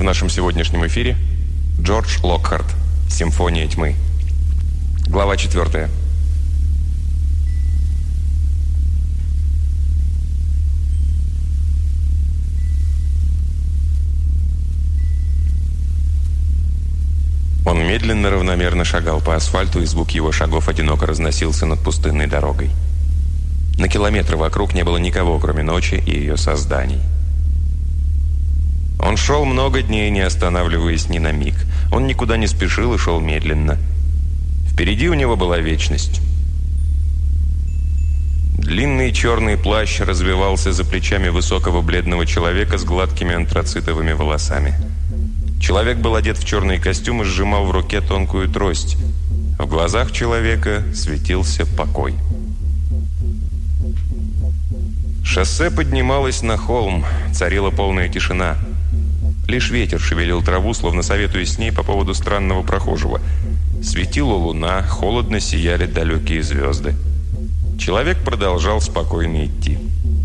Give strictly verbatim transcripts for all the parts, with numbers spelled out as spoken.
нашем сегодняшнем эфире Джордж Локхарт. «Симфония тьмы». Глава четвертая. Он медленно, равномерно шагал по асфальту, и звук его шагов одиноко разносился над пустынной дорогой. На километры вокруг не было никого, кроме ночи и ее созданий. Он шел много дней, не останавливаясь ни на миг. Он никуда не спешил и шел медленно. Впереди у него была вечность. Длинный черный плащ развивался за плечами высокого бледного человека с гладкими антрацитовыми волосами. Человек был одет в черный костюм и сжимал в руке тонкую трость. В глазах человека светился покой. Шоссе поднималось на холм, царила полная тишина. Лишь ветер шевелил траву, словно советуясь с ней по поводу странного прохожего. Светила луна, холодно сияли далекие звезды. Человек продолжал спокойно идти.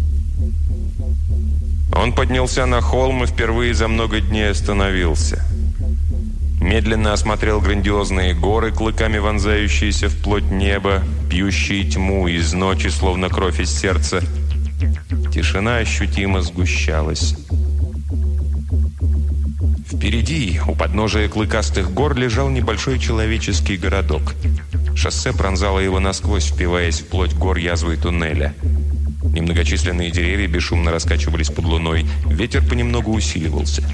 Он поднялся на холм и впервые за много дней остановился. Медленно осмотрел грандиозные горы, клыками вонзающиеся в плоть неба, пьющие тьму из ночи, словно кровь из сердца. Тишина ощутимо сгущалась. Впереди, у подножия клыкастых гор, лежал небольшой человеческий городок. Шоссе пронзало его насквозь, впиваясь в плоть гор язвой туннеля. Немногочисленные деревья бесшумно раскачивались под луной. Ветер понемногу усиливался.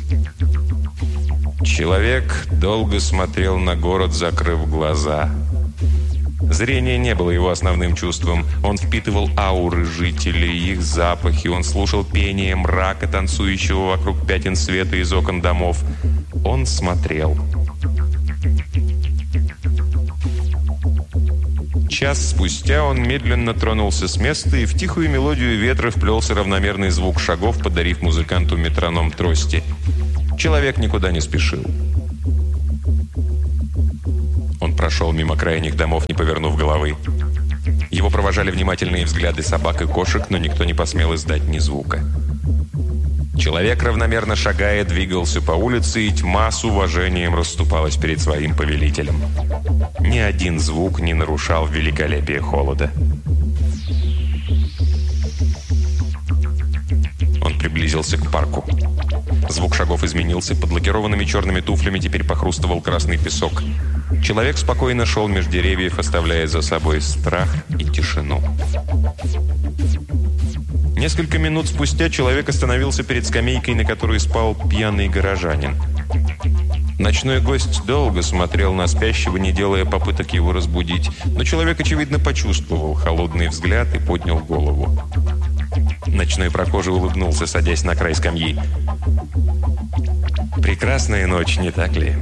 Человек долго смотрел на город, закрыв глаза. Зрение не было его основным чувством. Он впитывал ауры жителей, их запахи. Он слушал пение мрака, танцующего вокруг пятен света из окон домов. Он смотрел. Час спустя он медленно тронулся с места, и в тихую мелодию ветра вплелся равномерный звук шагов, подарив музыканту метроном трости. Человек никуда не спешил. Он прошел мимо крайних домов, не повернув головы. Его провожали внимательные взгляды собак и кошек, но никто не посмел издать ни звука. Человек, равномерно шагая, двигался по улице, и тьма с уважением расступалась перед своим повелителем. Ни один звук не нарушал великолепие холода. Он приблизился к парку. Звук шагов изменился. Под лакированными черными туфлями теперь похрустывал красный песок. Человек спокойно шел меж деревьев, оставляя за собой страх и тишину. Несколько минут спустя человек остановился перед скамейкой, на которой спал пьяный горожанин. Ночной гость долго смотрел на спящего, не делая попыток его разбудить, но человек, очевидно, почувствовал холодный взгляд и поднял голову. Ночной прохожий улыбнулся, садясь на край скамьи. «Прекрасная ночь, не так ли?»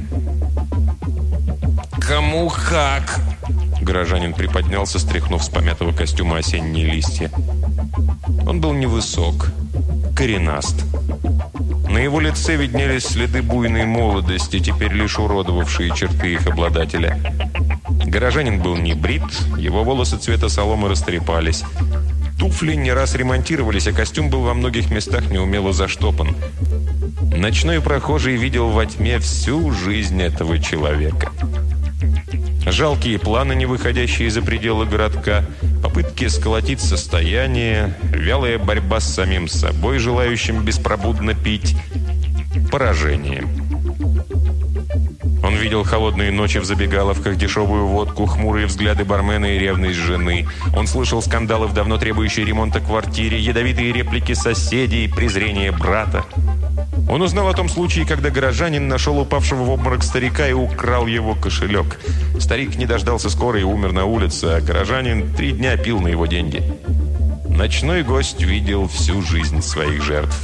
«Кому как?» Горожанин приподнялся, стряхнув с помятого костюма осенние листья. Он был невысок, коренаст. На его лице виднелись следы буйной молодости, теперь лишь уродовавшие черты их обладателя. Горожанин был не брит, его волосы цвета соломы растрепались. Туфли не раз ремонтировались, а костюм был во многих местах неумело заштопан. Ночной прохожий видел во тьме всю жизнь этого человека. Жалкие планы, не выходящие за пределы городка, попытки сколотить состояние, вялая борьба с самим собой, желающим беспробудно пить, поражение. Он видел холодные ночи в забегаловках, дешевую водку, хмурые взгляды бармена и ревность жены. Он слышал скандалы в давно требующей ремонта квартире, ядовитые реплики соседей, презрение брата. Он узнал о том случае, когда горожанин нашел упавшего в обморок старика и украл его кошелек. Старик не дождался скорой и умер на улице, а горожанин три дня пил на его деньги. Ночной гость видел всю жизнь своих жертв.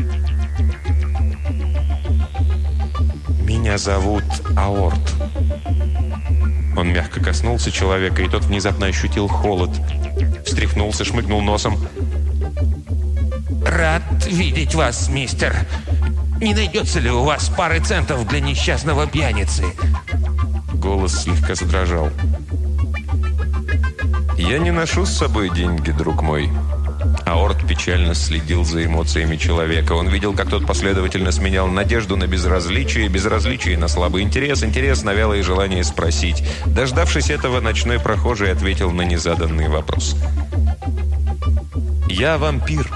«Меня зовут Аорт». Он мягко коснулся человека, и тот внезапно ощутил холод. Встряхнулся, шмыгнул носом. «Рад видеть вас, мистер. Не найдется ли у вас пары центов для несчастного пьяницы?» Голос слегка задрожал. «Я не ношу с собой деньги, друг мой. Аорт печально следил за эмоциями человека. Он видел, как тот последовательно сменял надежду на безразличие, безразличие на слабый интерес, интерес на вялое желание спросить. Дождавшись этого, ночной прохожий ответил на незаданный вопрос. «Я вампир».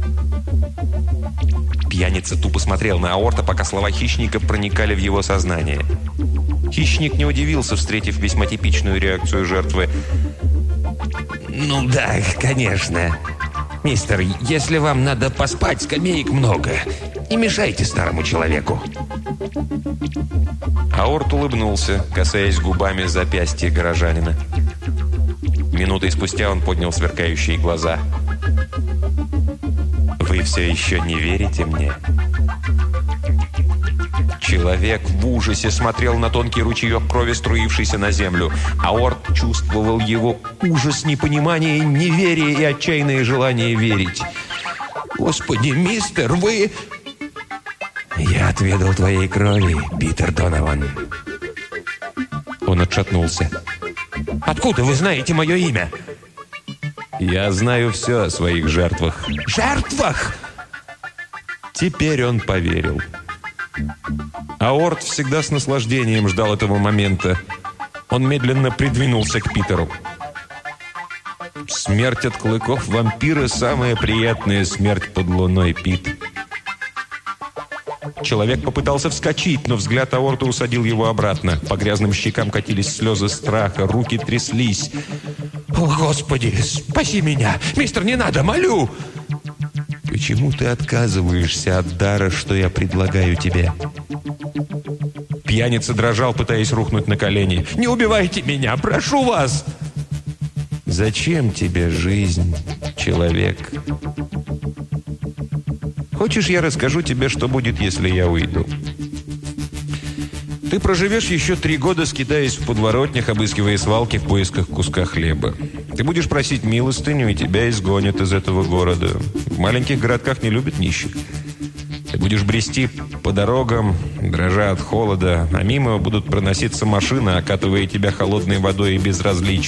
Пьяница тупо смотрел на Аорта, пока слова хищника проникали в его сознание. Хищник не удивился, встретив весьма типичную реакцию жертвы. «Ну да, конечно. Мистер, если вам надо поспать, скамеек много. Не мешайте старому человеку». Аорт улыбнулся, касаясь губами запястья горожанина. Минутой спустя он поднял сверкающие глаза. «Вы все еще не верите мне?» Человек в ужасе смотрел на тонкий ручеек крови, струившийся на землю. Аорт чувствовал его ужас, непонимание, неверие и отчаянное желание верить. «Господи, мистер, вы...» «Я отведал твоей крови, Питер Донован». Он отшатнулся. «Откуда вы знаете мое имя?» «Я знаю все о своих жертвах». «Жертвах?» Теперь он поверил. Аорт всегда с наслаждением ждал этого момента. Он медленно придвинулся к Питеру. «Смерть от клыков вампира – самая приятная смерть под луной, Пит». Человек попытался вскочить, но взгляд Аорта усадил его обратно. По грязным щекам катились слезы страха, руки тряслись. «О, Господи, спаси меня! Мистер, не надо, молю!» «Почему ты отказываешься от дара, что я предлагаю тебе?» Пьяница дрожал, пытаясь рухнуть на колени. «Не убивайте меня, прошу вас!» «Зачем тебе жизнь, человек? Хочешь, я расскажу тебе, что будет, если я уйду? Ты проживешь еще три года, скитаясь в подворотнях, обыскивая свалки в поисках куска хлеба. Ты будешь просить милостыню, и тебя изгонят из этого города. В маленьких городках не любят нищих. Ты будешь брести по дорогам, дрожа от холода, а мимо будут проноситься машины, окатывая тебя холодной водой и безразличием.